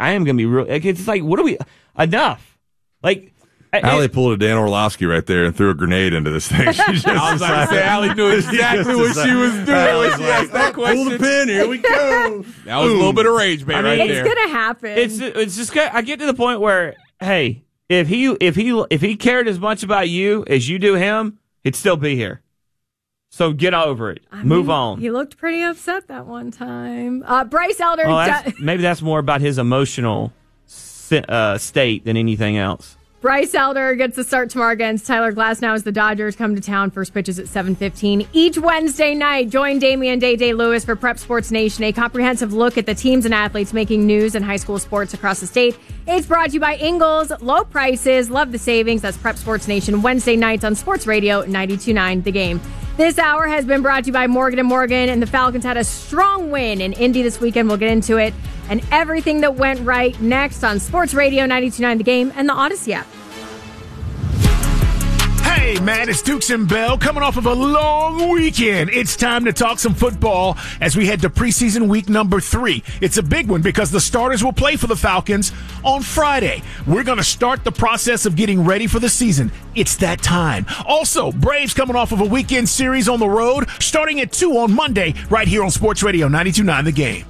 I am going to be real. It's like, what are we? Enough. Like, Allie pulled a Dan Orlovsky right there and threw a grenade into this thing. I was about to say, Allie knew exactly what she was doing when she asked that question. Pull the pin, here we go. That was a little bit of rage bait right there. It's going to happen. It's just, I get to the point where, hey, if he cared as much about you as you do him, he'd still be here. So get over it. Move on. He looked pretty upset that one time. Bryce Elder. Maybe that's more about his emotional state than anything else. Bryce Elder gets the start tomorrow against Tyler Glasnow as the Dodgers come to town. First pitch is at 7:15 each Wednesday night. Join Damian Day Lewis for Prep Sports Nation, a comprehensive look at the teams and athletes making news in high school sports across the state. It's brought to you by Ingles. Low prices, love the savings. That's Prep Sports Nation Wednesday nights on Sports Radio 92.9 The Game. This hour has been brought to you by Morgan & Morgan, and the Falcons had a strong win in Indy this weekend. We'll get into it and everything that went right next on Sports Radio 92.9 The Game and the Odyssey app. Hey, man, it's Dukes and Bell coming off of a long weekend. It's time to talk some football as we head to preseason week number 3. It's a big one because the starters will play for the Falcons on Friday. We're going to start the process of getting ready for the season. It's that time. Also, Braves coming off of a weekend series on the road, starting at 2 on Monday right here on Sports Radio 92.9 The Game.